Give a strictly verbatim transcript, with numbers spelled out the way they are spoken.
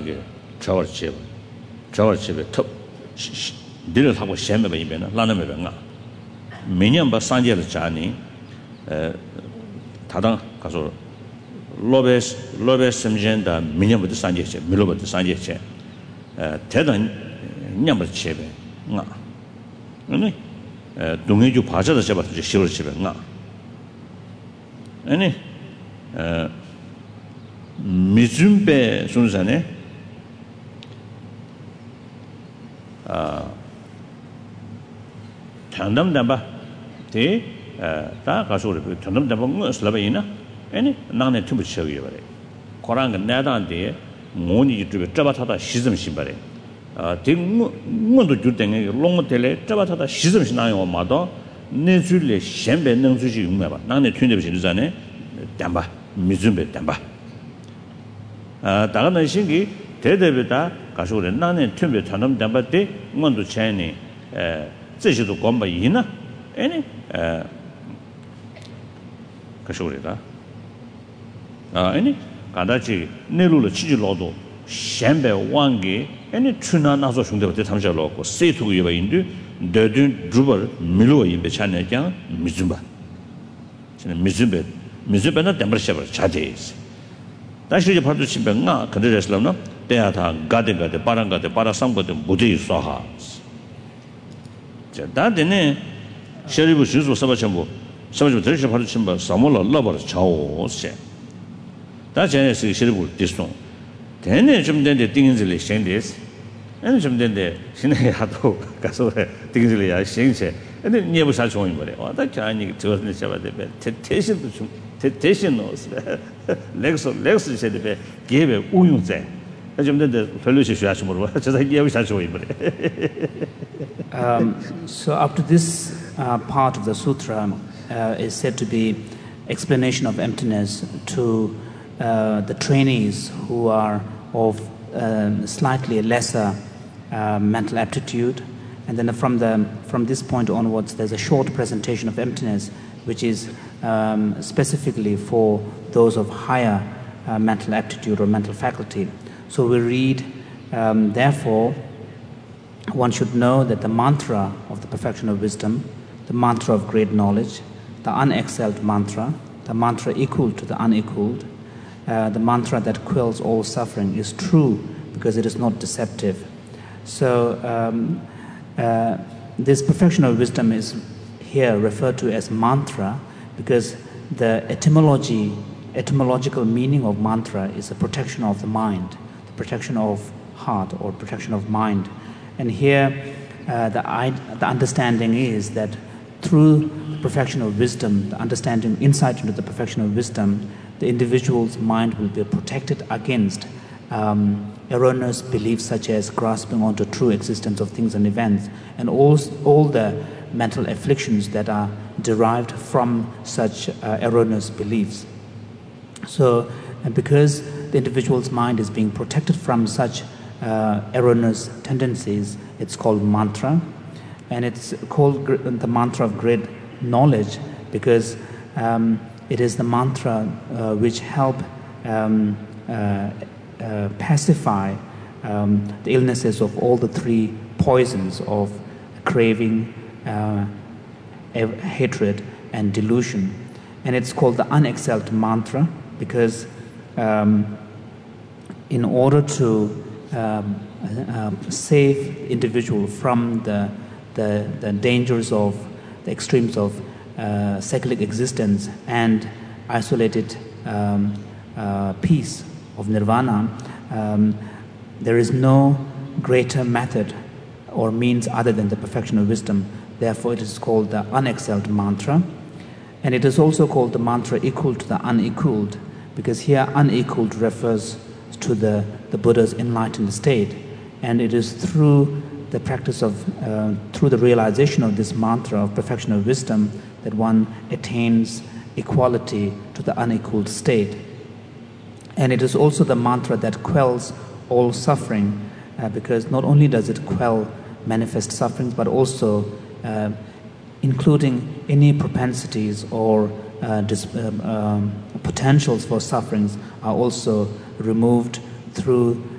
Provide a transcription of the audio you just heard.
그게 저월 집 저월 집에 톱 딜을 하고 셴매가 이면은 라는매가 매년 봐 산제를 자니 에 다당 가서 로베스 로베스 심젠다 매년부터 산제체 밀로부터 산제체 에 대단 냠을 집에 나 아니 에 동해주 바자다 잡아서 시월 집에 나 아니 에 미준배 순산에 아 tan담담바 대다 가서를 tan담담바 슬라바이나 아니 나네 tum부 쳐요 버래 고랑가 나다한테 모니 유튜브 잡아타다 시즘 신발에 아 대문도 줄땡에 롱모텔에 잡아타다 시즘 신나요 마도 내 줄래 셴배 능수지 용매봐 나네 튠데비 신자네 담바 미준배 담바 아 다가는 신기 대대비다 가서를 나네 튠배 tan담담바 때 문도 차이니 에这些都光把赢呢，哎呢，呃，可是我的，啊，哎呢，刚才去内陆的七级劳动，三百万个，哎呢，去那那所兄弟在他们家劳过，谁图个一百印度，得顿主播米路一百钱来讲，米准吧，现在米准呗，米准呗那点不下边差点是，但是就跑到去边啊，可能就是了呢，等下他搞的搞的，把人搞的，把他上过的不得说哈。다데네 셔리부 주소 서버첨부 서버첨부 들으셔 바로 침바 사모라 러버 차오세 다제네스 셔리부 디스톤 데네 좀 된데 띵인질이 생데스 아니 좀 된데 신의 하도 가서 띵인질이 야 생세 근데 니에부 사 좋은 거래 와다 자니 저는 잡아대 대신도 좀 대신 넣었어 렉스 렉스 세대 기회 우용제 좀 된데 별로 쉬셔야지 모르고 저다 니에부 사 좋은 거래 Um, so up to this uh, part of the sutra uh, is said to be explanation of emptiness to uh, the trainees who are of um, slightly lesser uh, mental aptitude, and then from the from this point onwards there's a short presentation of emptiness which is um, specifically for those of higher uh, mental aptitude or mental faculty. So we read um, therefore one should know that the mantra of the perfection of wisdom, the mantra of great knowledge, the unexcelled mantra, the mantra equal to the unequaled, uh, the mantra that quells all suffering is true because it is not deceptive. So um, uh, this perfection of wisdom is here referred to as mantra because the etymology, etymological meaning of mantra is the protection of the mind, the protection of heart or protection of mind. And here, uh, the, the understanding is that through the perfection of wisdom, the understanding, insight into the perfection of wisdom, the individual's mind will be protected against um, erroneous beliefs such as grasping onto true existence of things and events, and all, all the mental afflictions that are derived from such uh, erroneous beliefs. So, and because the individual's mind is being protected from such Uh, erroneous tendencies, it's called mantra, and it's called the mantra of great knowledge because um, it is the mantra uh, which help um, uh, uh, pacify um, the illnesses of all the three poisons of craving, uh, hatred, and delusion. And it's called the unexcelled mantra because um, in order to Um, uh, save individual from the, the the dangers of the extremes of uh, cyclic existence and isolated um, uh, peace of nirvana, um, there is no greater method or means other than the perfection of wisdom. Therefore, it is called the unexcelled mantra, and it is also called the mantra equal to the unequaled, because here unequaled refers to the, the Buddha's enlightened state, and it is through the practice of, uh, through the realization of this mantra of perfection of wisdom that one attains equality to the unequaled state. And it is also the mantra that quells all suffering, uh, because not only does it quell manifest sufferings, but also uh, including any propensities or uh, dis- um, um, potentials for sufferings are also removed through